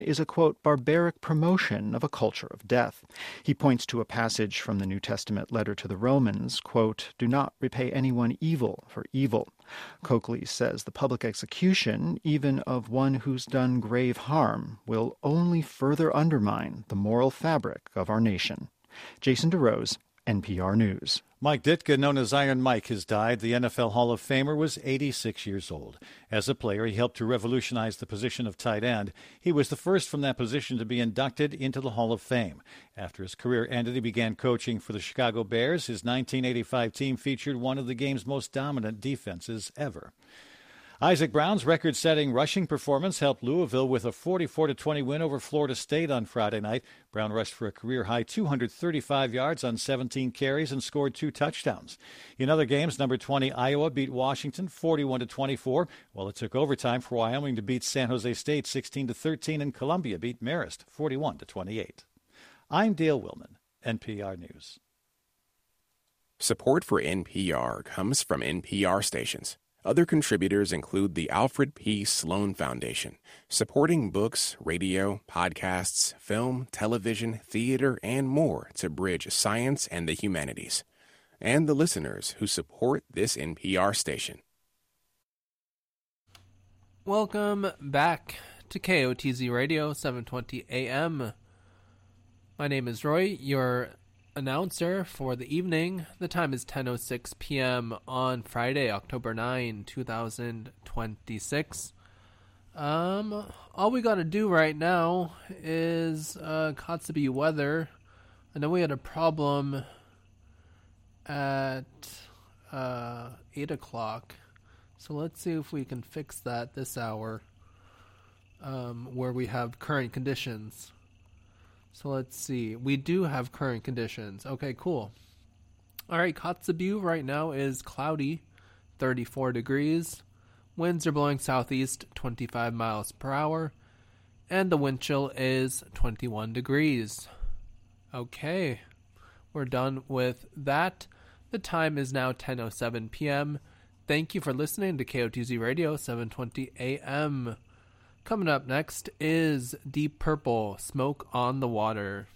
is a, quote, barbaric promotion of a culture of death. He points to a passage from the New Testament letter to the Romans, quote, do not repay anyone evil for evil. Coakley says the public execution, even of one who's done grave harm, will only further undermine the moral fabric of our nation. Jason DeRose, NPR News. Mike Ditka, known as Iron Mike, has died. The NFL Hall of Famer was 86 years old. As a player, he helped to revolutionize the position of tight end. He was the first from that position to be inducted into the Hall of Fame. After his career ended, he began coaching for the Chicago Bears. His 1985 team featured one of the game's most dominant defenses ever. Isaac Brown's record-setting rushing performance helped Louisville with a 44-20 win over Florida State on Friday night. Brown rushed for a career-high 235 yards on 17 carries and scored 2 touchdowns. In other games, number 20 Iowa beat Washington 41-24, while it took overtime for Wyoming to beat San Jose State 16-13, and Columbia beat Marist 41-28. I'm Dale Willman, NPR News. Support for NPR comes from NPR stations. Other contributors include the Alfred P. Sloan Foundation, supporting books, radio, podcasts, film, television, theater, and more to bridge science and the humanities, and the listeners who support this NPR station. Welcome back to KOTZ Radio, 720 AM. My name is Roy, your announcer for the evening. The time is 10:06 p.m. on Friday, October 9, 2026. All we gotta do right now is Kotzebue weather. I know we had a problem at 8 o'clock, so let's see if we can fix that this hour, where we have current conditions. So let's see. We do have current conditions. Okay, cool. All right, Kotzebue right now is cloudy, 34 degrees. Winds are blowing southeast, 25 miles per hour. And the wind chill is 21 degrees. Okay, we're done with that. The time is now 10:07 p.m. Thank you for listening to KOTZ Radio, 720 AM. Coming up next is Deep Purple, Smoke on the Water.